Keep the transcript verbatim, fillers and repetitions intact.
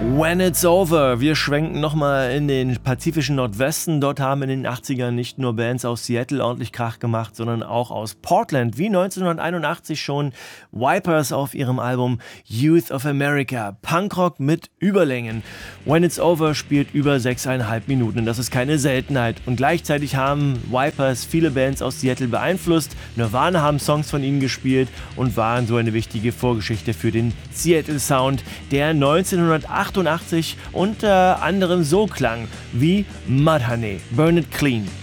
When It's Over. Wir schwenken nochmal in den pazifischen Nordwesten. Dort haben in den achtzigern nicht nur Bands aus Seattle ordentlich Krach gemacht, sondern auch aus Portland, wie neunzehnhunderteinundachtzig schon Vipers auf ihrem Album Youth of America. Punkrock mit Überlängen. When It's Over spielt über sechseinhalb Minuten und das ist keine Seltenheit. Und gleichzeitig haben Vipers viele Bands aus Seattle beeinflusst. Nirvana haben Songs von ihnen gespielt und waren so eine wichtige Vorgeschichte für den Seattle Sound, der neunzehnhundertachtundachtzig unter anderem so klang wie Mudhoney, Burn It Clean.